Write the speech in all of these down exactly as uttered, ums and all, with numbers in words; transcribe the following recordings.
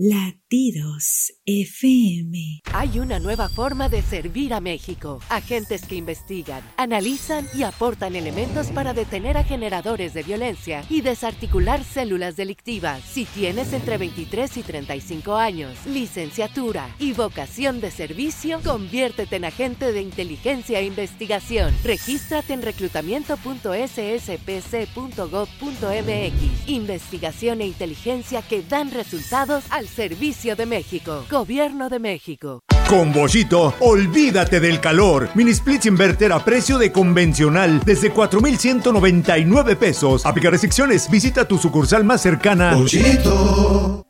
Latidos F M. Hay una nueva forma de servir a México. Agentes que investigan, analizan y aportan elementos para detener a generadores de violencia y desarticular células delictivas. Si tienes entre veintitrés y treinta y cinco años, licenciatura y vocación de servicio, conviértete en agente de inteligencia e investigación. Regístrate en reclutamiento punto s s p c punto gov punto m x. Investigación e inteligencia que dan resultados al servicio de México. Gobierno de México. Con Boschito, olvídate del calor. Mini splits inverter a precio de convencional desde cuatro mil ciento noventa y nueve pesos. Aplica restricciones. Visita tu sucursal más cercana. Boschito.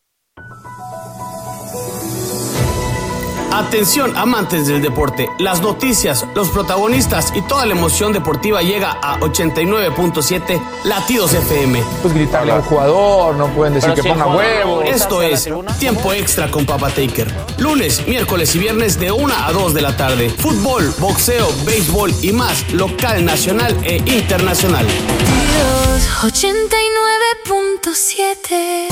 Atención, amantes del deporte, las noticias, los protagonistas y toda la emoción deportiva llega a ochenta y nueve punto siete Latidos F M. Pues gritarle a un jugador, no pueden decir Pero que si ponga huevo. Esto es Tiempo Extra con Papa Taker. Lunes, miércoles y viernes de una a dos de la tarde. Fútbol, boxeo, béisbol y más, local, nacional e internacional. Latidos ochenta y nueve punto siete.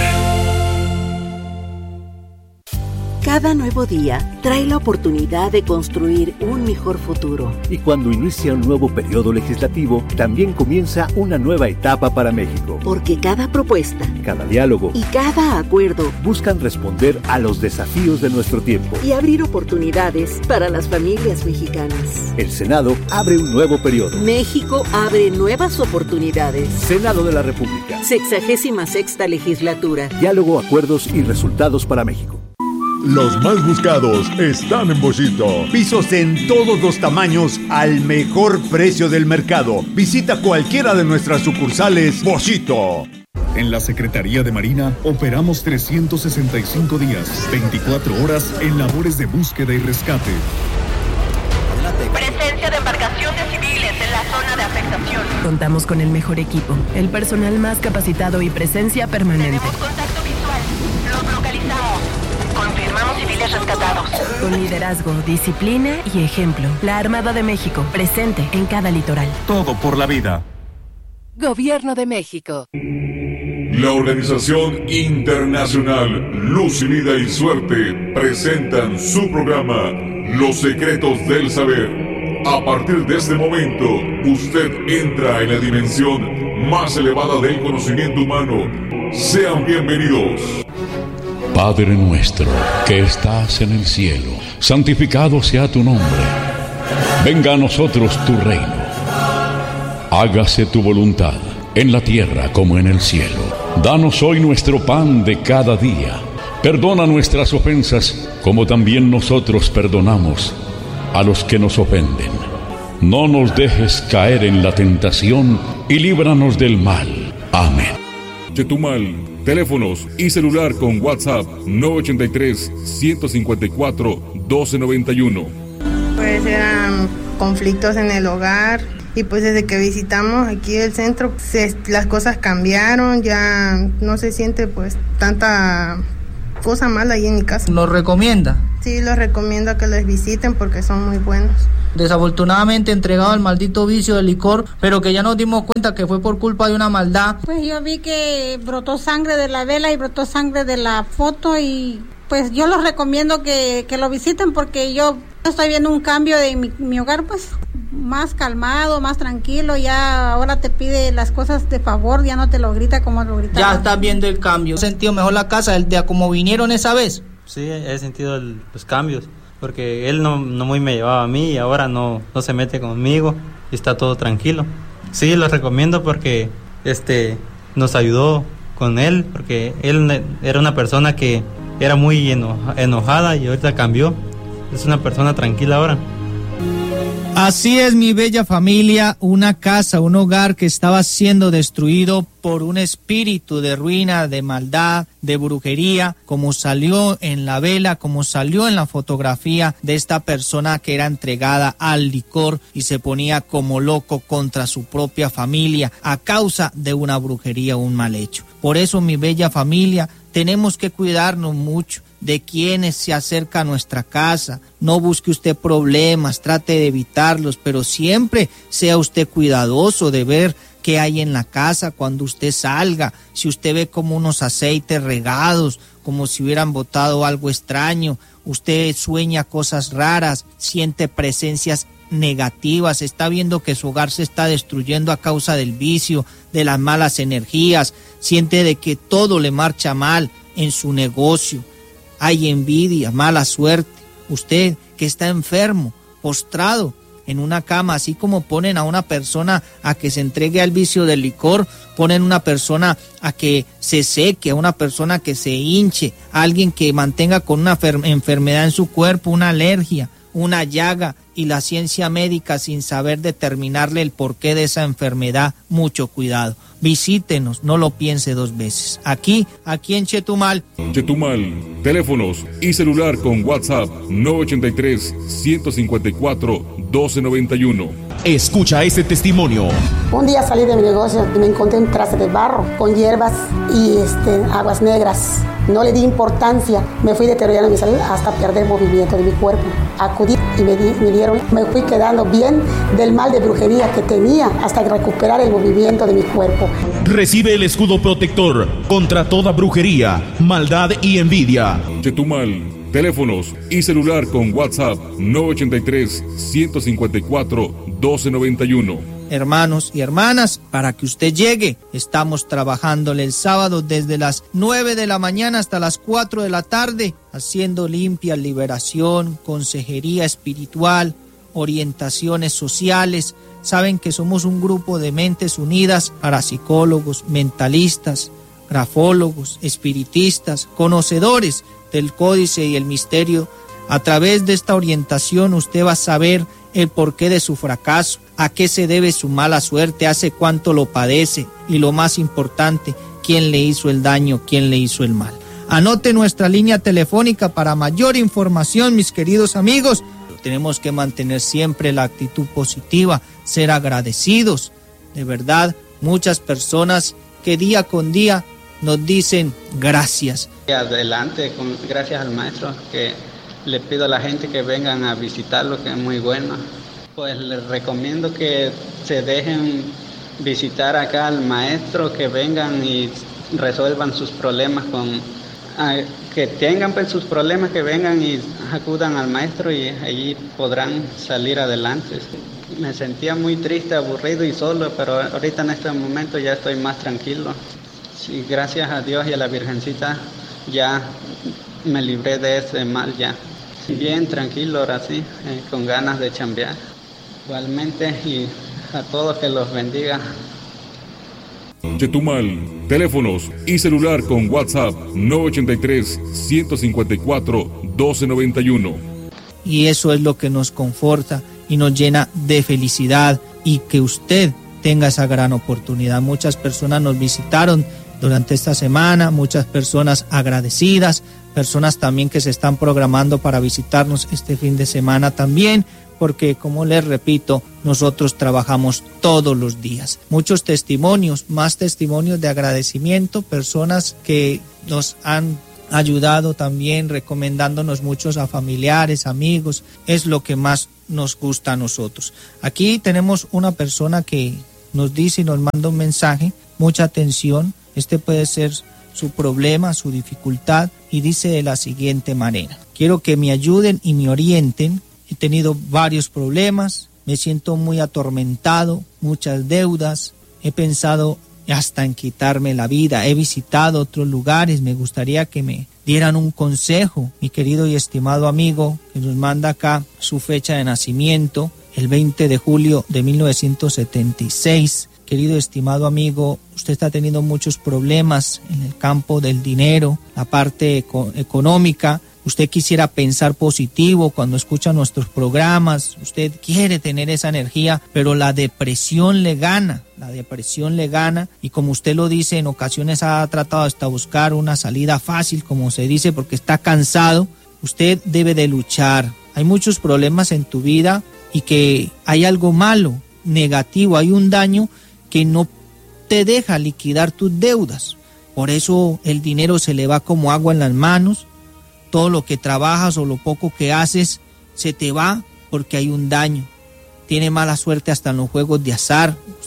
Cada nuevo día trae la oportunidad de construir un mejor futuro. Y cuando inicia un nuevo periodo legislativo, también comienza una nueva etapa para México. Porque cada propuesta, cada diálogo y cada acuerdo buscan responder a los desafíos de nuestro tiempo y abrir oportunidades para las familias mexicanas. El Senado abre un nuevo periodo. México abre nuevas oportunidades. Senado de la República. Sexagésima sexta legislatura. Diálogo, acuerdos y resultados para México. Los más buscados están en Boschito. Pisos en todos los tamaños al mejor precio del mercado. Visita cualquiera de nuestras sucursales Boschito. En la Secretaría de Marina operamos trescientos sesenta y cinco días, veinticuatro horas en labores de búsqueda y rescate. Presencia de embarcaciones civiles en la zona de afectación. Contamos con el mejor equipo, el personal más capacitado y presencia permanente. Tenemos contacto visual. Los localizamos. Confirmamos civiles rescatados. Con liderazgo, disciplina y ejemplo. La Armada de México, presente en cada litoral. Todo por la vida. Gobierno de México. La Organización Internacional Luz y Vida y Suerte presentan su programa Los Secretos del Saber. A partir de este momento, usted entra en la dimensión más elevada del conocimiento humano. Sean bienvenidos. Padre nuestro, que estás en el cielo, santificado sea tu nombre. Venga a nosotros tu reino. Hágase tu voluntad, en la tierra como en el cielo. Danos hoy nuestro pan de cada día. Perdona nuestras ofensas, como también nosotros perdonamos a los que nos ofenden. No nos dejes caer en la tentación y líbranos del mal. Amén. Chetumal, teléfonos y celular con WhatsApp nueve ochenta y tres, ciento cincuenta y cuatro, doce noventa y uno. Pues eran conflictos en el hogar y pues desde que visitamos aquí el centro se, las cosas cambiaron, ya no se siente pues tanta cosa mala ahí en mi casa. ¿Nos recomienda? Sí, los recomiendo a que les visiten porque son muy buenos. Desafortunadamente entregado al maldito vicio del licor, pero que ya nos dimos cuenta que fue por culpa de una maldad. Pues yo vi que brotó sangre de la vela y brotó sangre de la foto y pues yo los recomiendo que, que lo visiten porque yo estoy viendo un cambio de mi, mi hogar, pues más calmado, más tranquilo, ya ahora te pide las cosas de favor, ya no te lo grita como lo gritaba. Ya estás viendo el cambio. ¿Has sentido mejor la casa el de como vinieron esa vez? Sí, he sentido el, los cambios. Porque él no, no muy me llevaba a mí y ahora no, no se mete conmigo y está todo tranquilo. Sí, lo recomiendo porque este nos ayudó con él, porque él era una persona que era muy eno, enojada y ahorita cambió. Es una persona tranquila ahora. Así es, mi bella familia, una casa, un hogar que estaba siendo destruido por un espíritu de ruina, de maldad, de brujería, como salió en la vela, como salió en la fotografía de esta persona que era entregada al licor y se ponía como loco contra su propia familia a causa de una brujería o un mal hecho. Por eso, mi bella familia, tenemos que cuidarnos mucho de quienes se acerca a nuestra casa. No busque usted problemas, trate de evitarlos, pero siempre sea usted cuidadoso de ver qué hay en la casa cuando usted salga, si usted ve como unos aceites regados, como si hubieran botado algo extraño, usted sueña cosas raras, siente presencias negativas, está viendo que su hogar se está destruyendo a causa del vicio, de las malas energías, siente de que todo le marcha mal en su negocio, hay envidia, mala suerte, usted que está enfermo, postrado en una cama, así como ponen a una persona a que se entregue al vicio del licor, ponen a una persona a que se seque, a una persona que se hinche, a alguien que mantenga con una enfermedad en su cuerpo, una alergia, una llaga, y la ciencia médica sin saber determinarle el porqué de esa enfermedad. Mucho cuidado. Visítenos, no lo piense dos veces. Aquí, aquí en Chetumal. Chetumal, teléfonos y celular con WhatsApp nueve ochenta y tres, ciento cincuenta y cuatro, doce noventa y uno. Escucha este testimonio. Un día salí de mi negocio y me encontré un traste de barro con hierbas y este, aguas negras. No le di importancia, me fui deteriorando mi salud hasta perder movimiento de mi cuerpo. Acudí y me, di, me dieron, me fui quedando bien del mal de brujería que tenía hasta recuperar el movimiento de mi cuerpo. Recibe el escudo protector contra toda brujería, maldad y envidia. Chetumal, teléfonos y celular con WhatsApp nueve ochenta y tres, ciento cincuenta y cuatro, doce noventa y uno. Hermanos y hermanas, para que usted llegue, estamos trabajándole el sábado desde las nueve de la mañana hasta las cuatro de la tarde, haciendo limpia, liberación, consejería espiritual, orientaciones sociales. Saben que somos un grupo de mentes unidas, parapsicólogos, mentalistas, grafólogos, espiritistas, conocedores del códice y el misterio. A través de esta orientación usted va a saber el porqué de su fracaso, a qué se debe su mala suerte, hace cuánto lo padece y lo más importante, quién le hizo el daño, quién le hizo el mal. Anote nuestra línea telefónica para mayor información, mis queridos amigos. Tenemos que mantener siempre la actitud positiva, ser agradecidos. De verdad, muchas personas que día con día nos dicen gracias. Adelante, con, gracias al maestro, que le pido a la gente que vengan a visitarlo, que es muy bueno. Pues les recomiendo que se dejen visitar acá al maestro, que vengan y resuelvan sus problemas con... que tengan pues sus problemas, que vengan y acudan al maestro y allí podrán salir adelante. Me sentía muy triste, aburrido y solo, pero ahorita en este momento ya estoy más tranquilo. Sí, gracias a Dios y a la Virgencita ya me libré de ese mal ya. Bien, tranquilo ahora sí, eh, con ganas de chambear. Igualmente, y a todos que los bendiga. Chetumal, teléfonos y celular con WhatsApp nueve ochenta y tres, ciento cincuenta y cuatro, doce noventa y uno. Y eso es lo que nos conforta y nos llena de felicidad, y que usted tenga esa gran oportunidad. Muchas personas nos visitaron durante esta semana, muchas personas agradecidas, personas también que se están programando para visitarnos este fin de semana también, porque como les repito, nosotros trabajamos todos los días. Muchos testimonios, más testimonios de agradecimiento, personas que nos han ayudado también, recomendándonos muchos a familiares, amigos, es lo que más nos gusta a nosotros. Aquí tenemos una persona que nos dice y nos manda un mensaje, mucha atención, este puede ser su problema, su dificultad, y dice de la siguiente manera: quiero que me ayuden y me orienten. He tenido varios problemas, me siento muy atormentado, muchas deudas, he pensado hasta en quitarme la vida, he visitado otros lugares, me gustaría que me dieran un consejo. Mi querido y estimado amigo que nos manda acá su fecha de nacimiento, el veinte de julio de mil novecientos setenta y seis. Querido estimado amigo, usted está teniendo muchos problemas en el campo del dinero, la parte eco- económica. Usted quisiera pensar positivo cuando escucha nuestros programas, usted quiere tener esa energía, pero la depresión le gana, la depresión le gana, y como usted lo dice, en ocasiones ha tratado hasta buscar una salida fácil, como se dice, porque está cansado. Usted debe de luchar. Hay muchos problemas en tu vida y que hay algo malo, negativo, hay un daño que no te deja liquidar tus deudas. Por eso el dinero se le va como agua en las manos. Todo lo que trabajas o lo poco que haces se te va porque hay un daño. Tiene mala suerte hasta en los juegos de azar.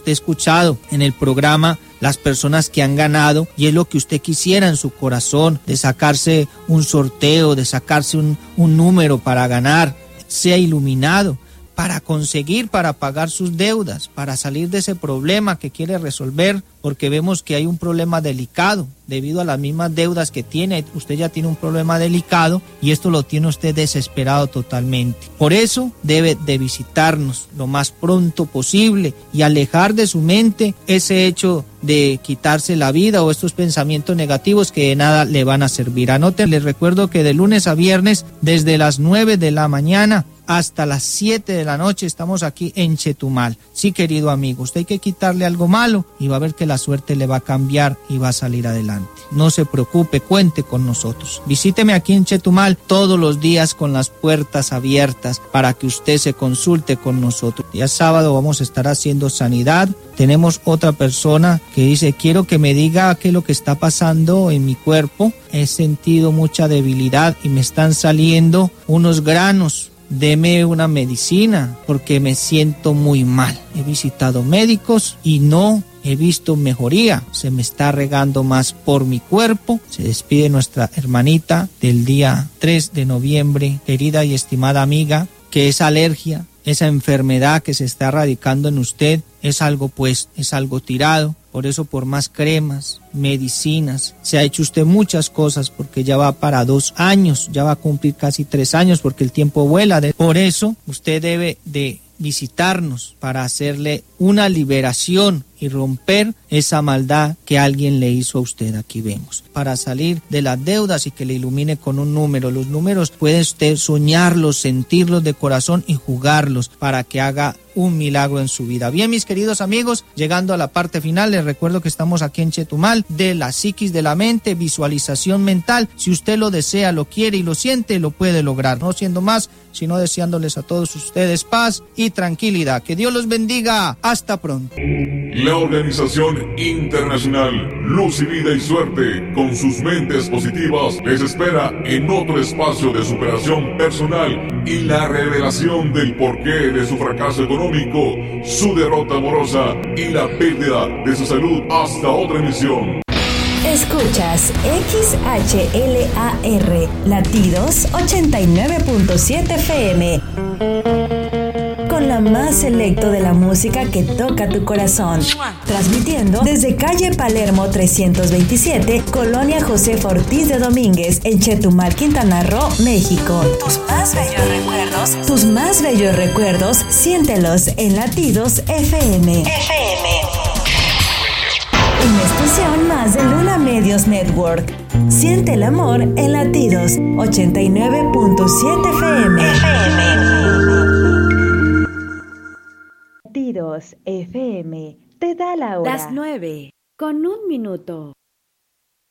usted ha escuchado en el programa las personas que han ganado y es lo que usted quisiera en su corazón, de sacarse un sorteo, de sacarse un, un número para ganar, sea iluminado, para conseguir, para pagar sus deudas, para salir de ese problema que quiere resolver, porque vemos que hay un problema delicado, debido a las mismas deudas que tiene, usted ya tiene un problema delicado y esto lo tiene usted desesperado totalmente. Por eso debe de visitarnos lo más pronto posible y alejar de su mente ese hecho de quitarse la vida o estos pensamientos negativos que de nada le van a servir. Anoten, les recuerdo que de lunes a viernes, desde las nueve de la mañana hasta las siete de la noche, estamos aquí en Chetumal. Sí, querido amigo, usted hay que quitarle algo malo y va a ver que la suerte le va a cambiar y va a salir adelante. No se preocupe, cuente con nosotros. Visíteme aquí en Chetumal todos los días con las puertas abiertas para que usted se consulte con nosotros. Ya sábado vamos a estar haciendo sanidad. Tenemos otra persona que dice, quiero que me diga qué es lo que está pasando en mi cuerpo. He sentido mucha debilidad y me están saliendo unos granos. Deme una medicina porque me siento muy mal. He visitado médicos y no he visto mejoría. Se me está regando más por mi cuerpo. Se despide nuestra hermanita del día tres de noviembre, querida y estimada amiga, que esa alergia, esa enfermedad que se está radicando en usted es algo pues, es algo tirado. Por eso, por más cremas, medicinas, se ha hecho usted muchas cosas porque ya va para dos años, ya va a cumplir casi tres años porque el tiempo vuela. Por eso, usted debe de visitarnos para hacerle una liberación y romper esa maldad que alguien le hizo a usted. Aquí vemos, para salir de las deudas y que le ilumine con un número. Los números puede usted soñarlos, sentirlos de corazón y jugarlos para que haga un milagro en su vida. Bien, mis queridos amigos, llegando a la parte final, les recuerdo que estamos aquí en Chetumal, de la psiquis de la mente, visualización mental. Si usted lo desea, lo quiere y lo siente, lo puede lograr. No siendo más, sino deseándoles a todos ustedes paz y tranquilidad. Que Dios los bendiga. Hasta pronto. La Organización Internacional Luz y Vida y Suerte, con sus mentes positivas, les espera en otro espacio de superación personal y la revelación del porqué de su fracaso económico, su derrota amorosa y la pérdida de su salud. Hasta otra emisión. Escuchas X H L A R Latidos ochenta y nueve punto siete F M, con la más selecto de la música que toca tu corazón. Transmitiendo desde calle Palermo trescientos veintisiete, Colonia Josefa Ortiz de Domínguez, en Chetumal, Quintana Roo, México. Tus más bellos recuerdos, tus más bellos recuerdos, siéntelos en Latidos F M. F M. Una estación más de Luna Medios Network. Siente el amor en Latidos ochenta y nueve punto siete F M. F M. Latidos F M te da la hora. Las nueve, con un minuto.